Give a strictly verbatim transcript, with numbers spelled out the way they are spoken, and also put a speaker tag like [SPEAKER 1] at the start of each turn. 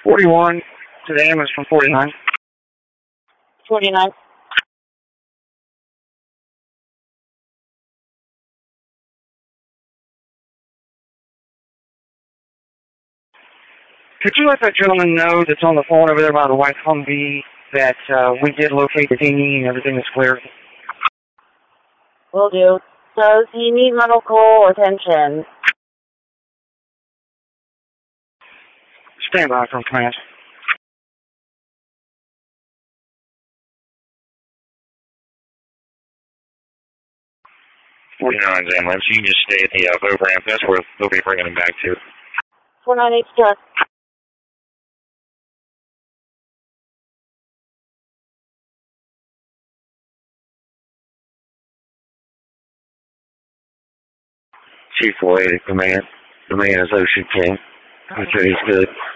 [SPEAKER 1] forty-one to the ambulance from forty-nine.
[SPEAKER 2] forty-nine.
[SPEAKER 1] Could you let that gentleman know that's on the phone over there by the white Humvee that uh, we did locate the dinghy and everything is clear?
[SPEAKER 2] Will do. Does he need medical attention?
[SPEAKER 1] Stand by from command.
[SPEAKER 3] forty-nine's ambulance. You can just stay at the uh, boat ramp. That's where they'll be bringing him back to.
[SPEAKER 2] four nine eight star.
[SPEAKER 3] Chief four eighty, command. Command is Ocean King. I'm sure he's good.